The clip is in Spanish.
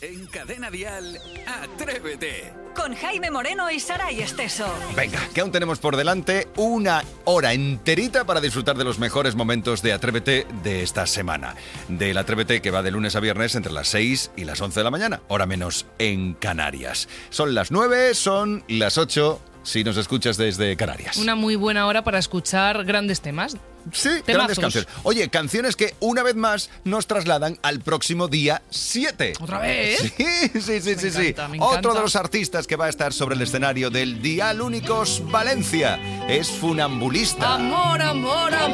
En Cadena Dial, Atrévete. Con Jaime Moreno y Saray Esteso. Venga, que aún tenemos por delante una hora enterita para disfrutar de los mejores momentos de Atrévete de esta semana. Del Atrévete que va de lunes a viernes entre las 6 y las 11 de la mañana, hora menos en Canarias. Son las 9, son las 8 si nos escuchas desde Canarias. Una muy buena hora para escuchar grandes temas. Sí, Temazos. grandes canciones. Oye, canciones que una vez más nos trasladan al próximo día 7. ¿Otra vez? Sí. Me encanta. Otro de los artistas que va a estar sobre el escenario del Dial Únicos Valencia es Funambulista. Amor, amor, amor.